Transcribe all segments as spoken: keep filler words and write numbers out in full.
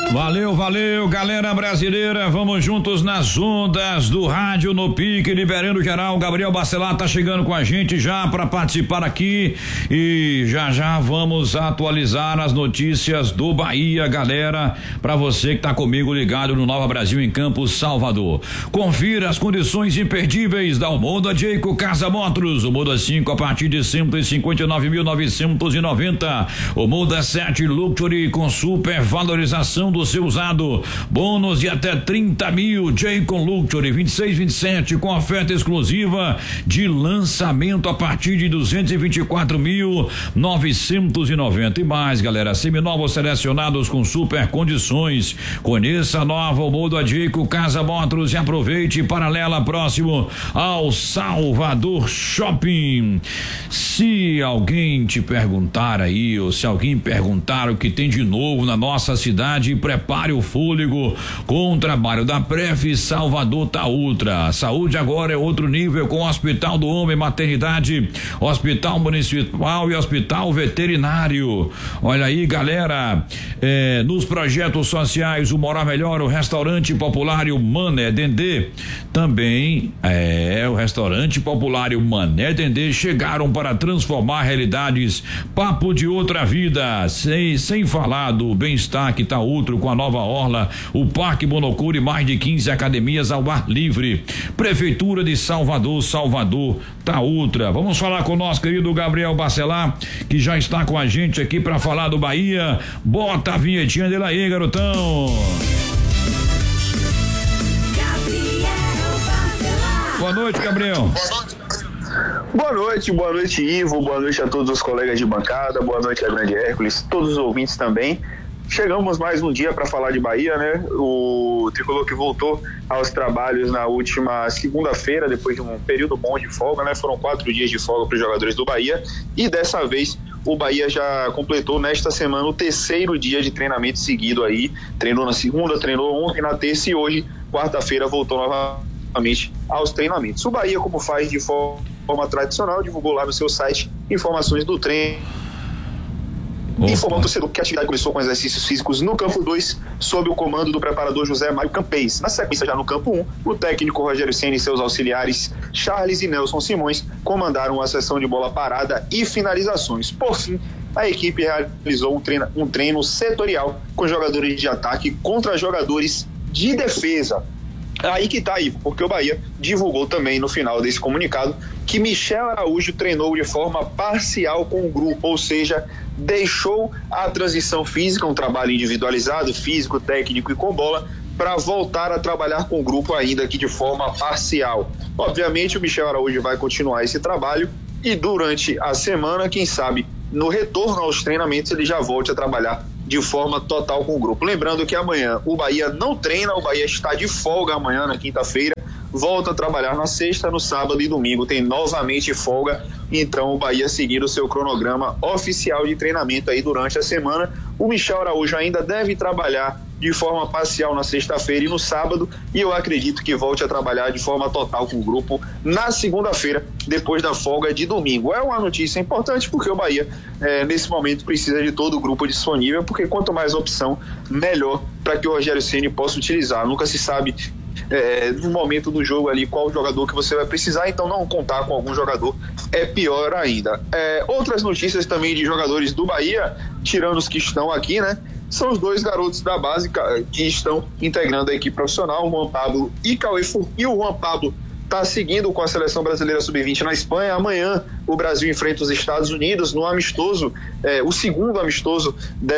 Valeu, valeu, galera brasileira, vamos juntos nas ondas do rádio no pique, liberando geral. Gabriel Bacelar tá chegando com a gente já para participar aqui e já já vamos atualizar as notícias do Bahia, galera, para você que tá comigo ligado no Nova Brasil em Campos, Salvador. Confira as condições imperdíveis da Moda Jayco Casa Motors, o Moda cinco a partir de cento e cinquenta e nove mil novecentos e noventa, o Moda sete Luxury com super valorização do seu usado, bônus de até trinta mil, Jayco Luxury vinte e seis, vinte e sete com oferta exclusiva de lançamento a partir de duzentos e vinte e quatro mil novecentos e noventa e mais, galera, seminovos selecionados com super condições. Conheça a nova Moda Jayco Casa Motors e aproveite, paralela próximo ao Salvador Shopping. Se alguém te perguntar aí, ou se alguém perguntar o que tem de novo na nossa cidade, prepare o fôlego com o trabalho da Pref Salvador tá Ultra. A saúde agora é outro nível com Hospital do Homem, Maternidade, Hospital Municipal e Hospital Veterinário. Olha aí, galera, é, nos projetos sociais, o Morar Melhor, o Restaurante Popular e o Mané Dendê, também é o Restaurante Popular e o Mané Dendê chegaram para transformar realidades. Papo de outra vida, sem, sem falar do bem-estar que tá outro com a nova orla, o Parque Monocure, mais de quinze academias ao ar livre. Prefeitura de Salvador, Salvador tá outra. Vamos falar com o nosso querido Gabriel Bacelar, que já está com a gente aqui para falar do Bahia. Bota a vinhetinha dele aí, garotão. Boa noite, Gabriel. Boa noite, boa noite, Ivo, boa noite a todos os colegas de bancada, boa noite a Grande Hércules, todos os ouvintes também. Chegamos mais um dia para falar de Bahia, né? O Tricolor que voltou aos trabalhos na última segunda-feira, depois de um período bom de folga, né? Foram quatro dias de folga para os jogadores do Bahia e dessa vez o Bahia já completou nesta semana o terceiro dia de treinamento seguido aí. Treinou na segunda, treinou ontem na terça e hoje, quarta-feira, voltou novamente aos treinamentos. O Bahia, como faz de forma tradicional, divulgou lá no seu site informações do treino. Informou ao torcedor que a atividade começou com exercícios físicos no campo dois, sob o comando do preparador José Mário Campês. Na sequência, já no campo um, o técnico Rogério Ceni e seus auxiliares Charles e Nelson Simões comandaram a sessão de bola parada e finalizações. Por fim, a equipe realizou um treino, um treino setorial com jogadores de ataque contra jogadores de defesa. Aí que tá aí, porque o Bahia divulgou também no final desse comunicado que Michel Araújo treinou de forma parcial com o grupo, ou seja, deixou a transição física, um trabalho individualizado, físico, técnico e com bola, para voltar a trabalhar com o grupo ainda aqui de forma parcial. Obviamente o Michel Araújo vai continuar esse trabalho e durante a semana, quem sabe, no retorno aos treinamentos ele já volte a trabalhar de forma total com o grupo. Lembrando que amanhã o Bahia não treina, o Bahia está de folga amanhã na quinta-feira, volta a trabalhar na sexta, no sábado e domingo tem novamente folga, então o Bahia seguindo o seu cronograma oficial de treinamento aí durante a semana. O Michel Araújo ainda deve trabalhar de forma parcial na sexta-feira e no sábado, e eu acredito que volte a trabalhar de forma total com o grupo na segunda-feira, depois da folga de domingo. É uma notícia importante porque o Bahia é, nesse momento precisa de todo o grupo disponível, porque quanto mais opção, melhor para que o Rogério Ceni possa utilizar. Nunca se sabe É, no momento do jogo ali qual jogador que você vai precisar, então não contar com algum jogador é pior ainda. É, outras notícias também de jogadores do Bahia, tirando os que estão aqui, né, são os dois garotos da base que estão integrando a equipe profissional, o Juan Pablo e Cauê Furquim. E o Juan Pablo está seguindo com a seleção brasileira sub vinte na Espanha. Amanhã o Brasil enfrenta os Estados Unidos no amistoso, é, o segundo amistoso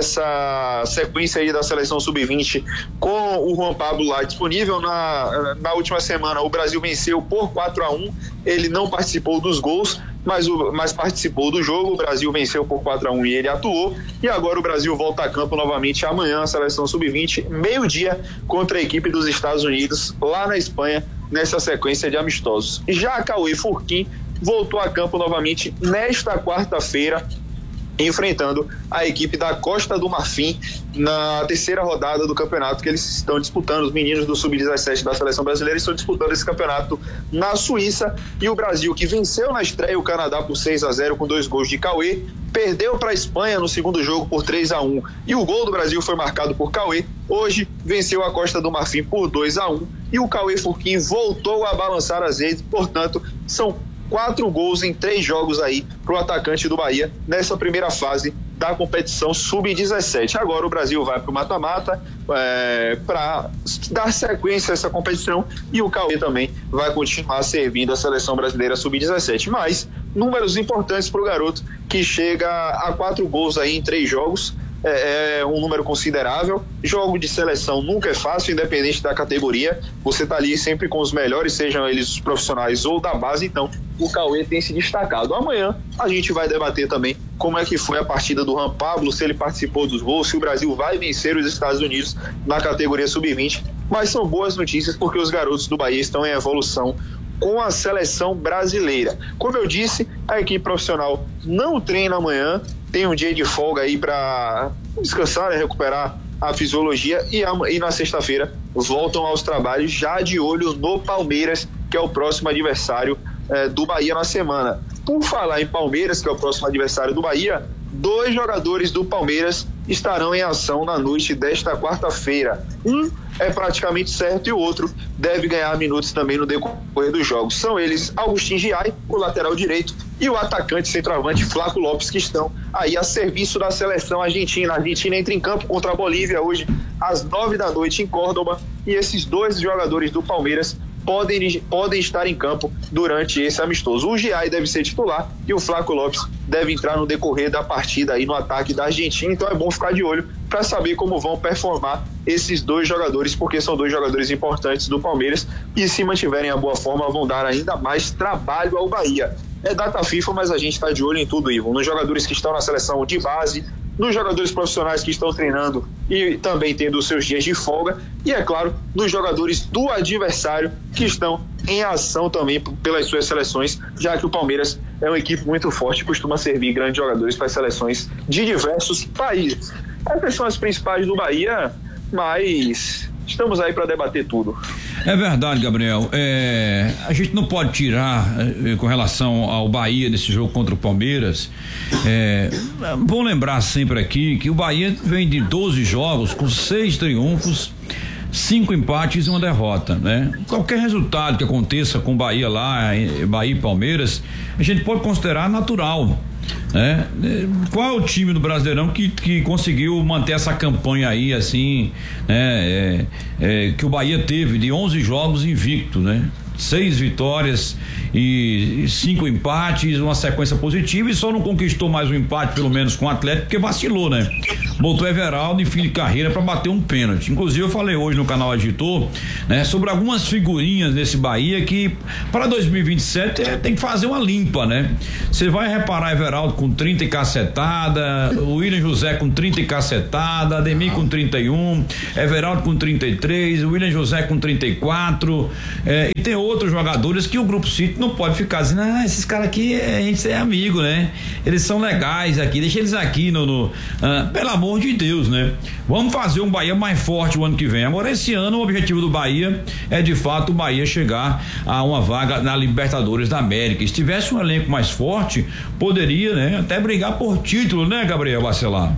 dessa sequência aí da seleção sub vinte, com o Juan Pablo lá disponível. Na, na última semana o Brasil venceu por quatro a um, ele não participou dos gols, mas, o, mas participou do jogo. O Brasil venceu por quatro a um e ele atuou, e agora o Brasil volta a campo novamente amanhã, a seleção sub vinte, meio-dia, contra a equipe dos Estados Unidos lá na Espanha, nessa sequência de amistosos. Já a Cauê Furquim voltou a campo novamente nesta quarta-feira, enfrentando a equipe da Costa do Marfim na terceira rodada do campeonato que eles estão disputando. Os meninos do sub dezessete da seleção brasileira estão disputando esse campeonato na Suíça, e o Brasil, que venceu na estreia o Canadá por seis a zero com dois gols de Cauê, perdeu para a Espanha no segundo jogo por três a um, e o gol do Brasil foi marcado por Cauê hoje venceu a Costa do Marfim por dois a um e o Cauê Furquim voltou a balançar as redes, portanto, são quatro gols em três jogos aí para o atacante do Bahia nessa primeira fase da competição sub dezessete. Agora o Brasil vai para o mata-mata é, para dar sequência a essa competição e o Cauê também vai continuar servindo a seleção brasileira sub dezessete. Mas números importantes para o garoto que chega a quatro gols aí em três jogos. É, é um número considerável. Jogo de seleção nunca é fácil, independente da categoria. Você tá ali sempre com os melhores, sejam eles os profissionais ou da base. Então o Cauê tem se destacado. Amanhã a gente vai debater também como é que foi a partida do Juan Pablo, se ele participou dos gols, se o Brasil vai vencer os Estados Unidos na categoria sub vinte. Mas são boas notícias porque os garotos do Bahia estão em evolução com a seleção brasileira. Como eu disse, a equipe profissional não treina amanhã, tem um dia de folga aí para descansar e recuperar a fisiologia e, a, e na sexta-feira voltam aos trabalhos já de olho no Palmeiras, que é o próximo adversário eh, do Bahia na semana. Por falar em Palmeiras, que é o próximo adversário do Bahia, dois jogadores do Palmeiras estarão em ação na noite desta quarta-feira. Um é praticamente certo e o outro deve ganhar minutos também no decorrer dos jogos. São eles Augustin Giai, o lateral direito, e o atacante centroavante Flaco Lopes, que estão aí a serviço da seleção argentina. A Argentina entra em campo contra a Bolívia hoje às nove da noite em Córdoba e esses dois jogadores do Palmeiras Podem, podem estar em campo durante esse amistoso. O Giai deve ser titular e o Flaco Lopes deve entrar no decorrer da partida aí no ataque da Argentina, então é bom ficar de olho para saber como vão performar esses dois jogadores, porque são dois jogadores importantes do Palmeiras e se mantiverem a boa forma vão dar ainda mais trabalho ao Bahia. É data FIFA, mas a gente está de olho em tudo, Ivo, nos jogadores que estão na seleção de base, nos jogadores profissionais que estão treinando e também tendo os seus dias de folga e, é claro, nos jogadores do adversário que estão em ação também pelas suas seleções, já que o Palmeiras é uma equipe muito forte e costuma servir grandes jogadores para as seleções de diversos países. Essas são as principais do Bahia, mas estamos aí para debater tudo. É verdade, Gabriel. É, a gente não pode tirar é, com relação ao Bahia desse jogo contra o Palmeiras. É, bom lembrar sempre aqui que o Bahia vem de doze jogos com seis triunfos, cinco empates e uma derrota, né? Qualquer resultado que aconteça com o Bahia lá, Bahia e Palmeiras, a gente pode considerar natural. É, qual é o time do Brasileirão que, que conseguiu manter essa campanha aí assim, né? É, é, que o Bahia teve de onze jogos invicto, né? Seis vitórias e cinco empates, uma sequência positiva, e só não conquistou mais um empate pelo menos com o Atlético porque vacilou, né? Botou Everaldo em fim de carreira para bater um pênalti. Inclusive eu falei hoje no canal Agitor, né, sobre algumas figurinhas desse Bahia que para dois mil e vinte e sete é, tem que fazer uma limpa, né? Você vai reparar Everaldo com trinta e cacetada, o William José com trinta e cacetada, Ademir com trinta e um, Everaldo com trinta e três, o William José com trinta e quatro, é, e tem outros jogadores que o Grupo City não pode ficar dizendo, ah, esses caras aqui a gente é amigo, né? Eles são legais aqui, deixa eles aqui no, no ah, pelo amor de Deus, né? Vamos fazer um Bahia mais forte o ano que vem. Agora esse ano o objetivo do Bahia é de fato o Bahia chegar a uma vaga na Libertadores da América. Se tivesse um elenco mais forte, poderia, né? Até brigar por título, né, Gabriel Bacelar?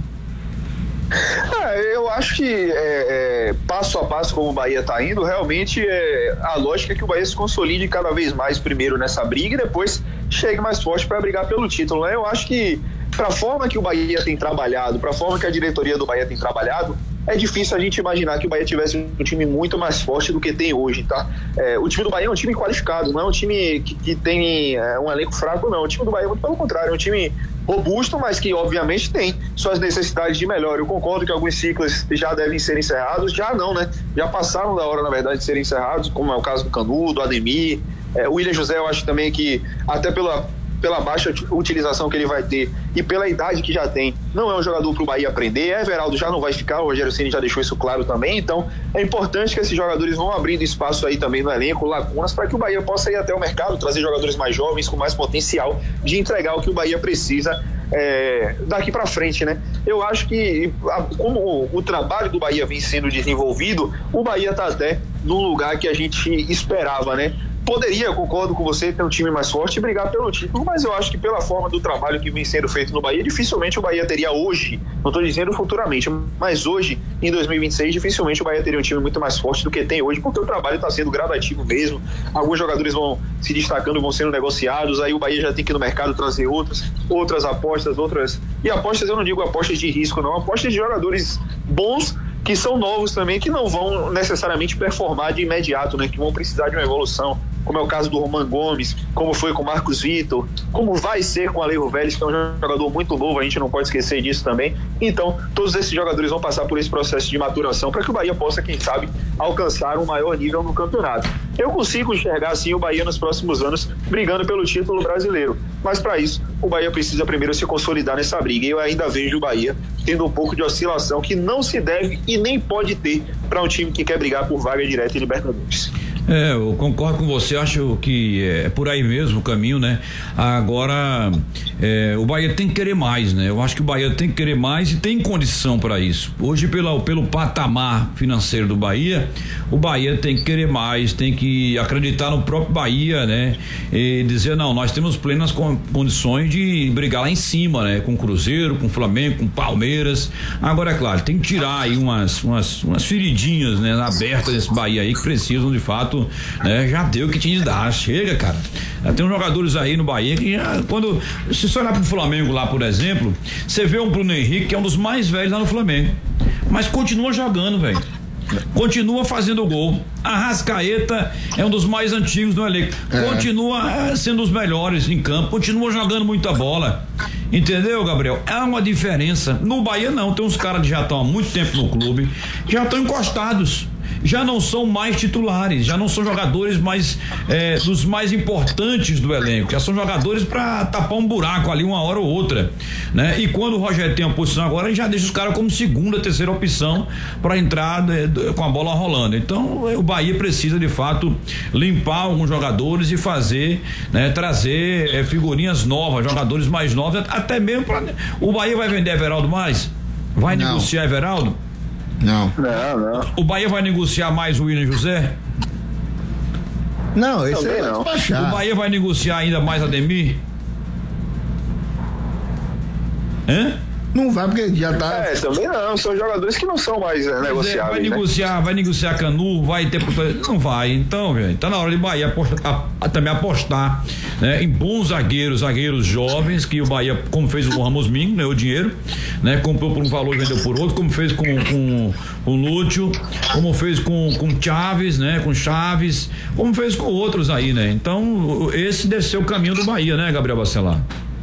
Ah, eu acho que é, é, passo a passo como o Bahia está indo, realmente é, a lógica é que o Bahia se consolide cada vez mais primeiro nessa briga e depois chegue mais forte para brigar pelo título, né? Eu acho que para a forma que o Bahia tem trabalhado, para a forma que a diretoria do Bahia tem trabalhado, é difícil a gente imaginar que o Bahia tivesse um time muito mais forte do que tem hoje, tá? É, o time do Bahia é um time qualificado, não é um time que, que tem é, um elenco fraco, não. O time do Bahia é muito pelo contrário, é um time robusto, mas que obviamente tem suas necessidades de melhora. Eu concordo que alguns ciclos já devem ser encerrados, já não, né? Já passaram da hora, na verdade, de serem encerrados, como é o caso do Canudo, do Ademir, é, o William José, eu acho também que até pela pela baixa utilização que ele vai ter e pela idade que já tem, não é um jogador para o Bahia aprender. Everaldo já não vai ficar, o Rogério Ceni já deixou isso claro também, então é importante que esses jogadores vão abrindo espaço aí também no elenco, lacunas, para que o Bahia possa ir até o mercado, trazer jogadores mais jovens, com mais potencial de entregar o que o Bahia precisa é, daqui para frente, né? Eu acho que a, como o, o trabalho do Bahia vem sendo desenvolvido, o Bahia tá até no lugar que a gente esperava, né? poderia, concordo com você, ter um time mais forte e brigar pelo título, mas eu acho que pela forma do trabalho que vem sendo feito no Bahia, dificilmente o Bahia teria hoje, não estou dizendo futuramente, mas hoje, em dois mil e vinte e seis, dificilmente o Bahia teria um time muito mais forte do que tem hoje, porque o trabalho está sendo gradativo mesmo, alguns jogadores vão se destacando, vão sendo negociados, aí o Bahia já tem que ir no mercado trazer outros, outras apostas, outras, e apostas eu não digo apostas de risco não, apostas de jogadores bons, que são novos também, que não vão necessariamente performar de imediato, né? Que vão precisar de uma evolução, como é o caso do Roman Gomes, como foi com o Marcos Vitor, como vai ser com o Alejo Vélez, que é um jogador muito novo, a gente não pode esquecer disso também. Então, todos esses jogadores vão passar por esse processo de maturação para que o Bahia possa, quem sabe, alcançar um maior nível no campeonato. Eu consigo enxergar, assim, o Bahia nos próximos anos brigando pelo título brasileiro, mas para isso, o Bahia precisa primeiro se consolidar nessa briga, e eu ainda vejo o Bahia tendo um pouco de oscilação que não se deve e nem pode ter para um time que quer brigar por vaga direta em Libertadores. É, eu concordo com você, acho que é por aí mesmo o caminho, né? Agora, é, o Bahia tem que querer mais, né? Eu acho que o Bahia tem que querer mais e tem condição para isso. Hoje, pela, pelo patamar financeiro do Bahia, o Bahia tem que querer mais, tem que acreditar no próprio Bahia, né? E dizer, não, nós temos plenas condições de brigar lá em cima, né? Com o Cruzeiro, com o Flamengo, com o Palmeiras. Agora, é claro, tem que tirar aí umas, umas, umas feridinhas, né? Abertas desse Bahia aí que precisam, de fato, né? Já deu o que tinha de dar, chega, cara. Já tem uns jogadores aí no Bahia que já, quando, se você olhar pro Flamengo lá, por exemplo, você vê um Bruno Henrique que é um dos mais velhos lá no Flamengo, mas continua jogando, velho. Continua fazendo gol. Arrascaeta é um dos mais antigos do elenco. É. Continua sendo os melhores em campo. Continua jogando muita bola. Entendeu, Gabriel? É uma diferença. No Bahia não, tem uns caras que já estão há muito tempo no clube, já estão encostados. Já não são mais titulares, já não são jogadores mais é, dos mais importantes do elenco, já são jogadores para tapar um buraco ali uma hora ou outra, né? E quando o Rogério tem a posição agora, ele já deixa os caras como segunda, terceira opção para entrar né, com a bola rolando. Então o Bahia precisa de fato limpar alguns jogadores e fazer, né, trazer é, figurinhas novas, jogadores mais novos, até mesmo para o Bahia vai vender Everaldo mais? Vai não. negociar Everaldo? Não. Não, não. O Bahia vai negociar mais o William José? Não, esse é não. O Bahia vai negociar ainda mais Ademir? Hã? Não vai porque já tá. É, também não, são jogadores que não são mais é, negociáveis. É, vai né? negociar, vai negociar Canu, vai ter. Não vai, então, velho. Tá na hora de Bahia apostar, a, a, também apostar, né, em bons zagueiros, zagueiros jovens, que o Bahia, como fez com o Ramos Mingo, ganhou dinheiro, né? Comprou por um valor e vendeu por outro, como fez com, com, com o Lúcio, como fez com, com Chaves, né? Com Chaves, como fez com outros aí, né? Então, esse deve ser o caminho do Bahia, né, Gabriel Bacelar?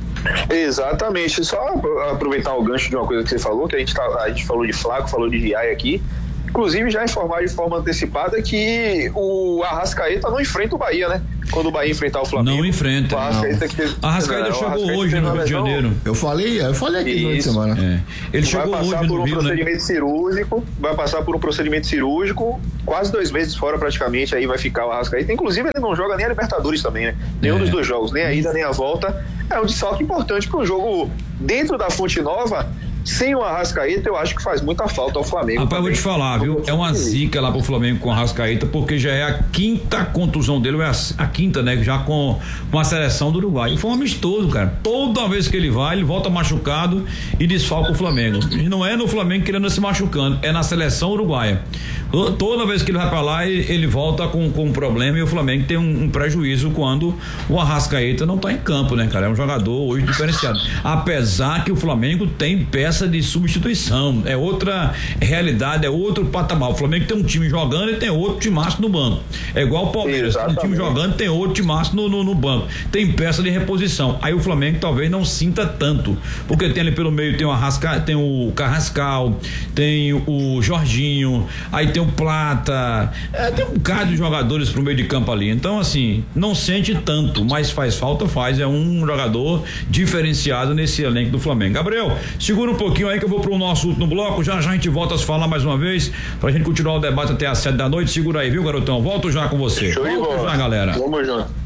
Exatamente, só aproveitar o gancho de uma coisa que você falou, que a gente, tá, a gente falou de Flaco, falou de Viai aqui, inclusive já informar de forma antecipada que o Arrascaeta não enfrenta o Bahia, né? Quando o Bahia enfrentar o Flamengo. Não enfrenta. O Arrascaeta, que teve, Arrascaeta não, chegou Arrascaeta hoje no Rio de Janeiro. Eu falei, eu falei aqui durante a semana. É. Ele vai chegou passar hoje por no um Rio, procedimento né? cirúrgico, vai passar por um procedimento cirúrgico, quase dois meses fora praticamente, aí vai ficar o Arrascaeta. Inclusive ele não joga nem a Libertadores também, né? Nenhum é. dos dois jogos, nem a ida nem a volta. É um desfalque importante para um jogo dentro da Fonte Nova. Sem o Arrascaeta, eu acho que faz muita falta ao Flamengo. Rapaz, eu vou te falar, viu? É uma zica lá pro Flamengo com o Arrascaeta, porque já é a quinta contusão dele, é a, a quinta, né? Já com, com a seleção do Uruguai. E foi um amistoso, cara. Toda vez que ele vai, ele volta machucado e desfalca o Flamengo. E não é no Flamengo que ele anda se machucando, é na seleção uruguaia. Toda vez que ele vai pra lá, ele, ele volta com, com um problema e o Flamengo tem um, um prejuízo quando o Arrascaeta não tá em campo, né, cara? É um jogador hoje diferenciado. Apesar que o Flamengo tem peça de substituição, é outra realidade, é outro patamar. O Flamengo tem um time jogando e tem outro timaço no banco. É igual o Palmeiras, tem um time jogando e tem outro timaço no, no, no banco. Tem peça de reposição. Aí o Flamengo talvez não sinta tanto, porque tem ali pelo meio tem o Arrasca, tem o Carrascal, tem o Jorginho, aí tem o Plata, é, tem um bocado de jogadores pro meio de campo ali. Então, assim, não sente tanto, mas faz falta, faz. É um jogador diferenciado nesse elenco do Flamengo. Gabriel, segura um pouco pouquinho aí que eu vou pro nosso último bloco, já já a gente volta a se falar mais uma vez, pra gente continuar o debate até às sete da noite, segura aí, viu, garotão? Volto já com você. Show de bola. Já, galera. Vamos junto.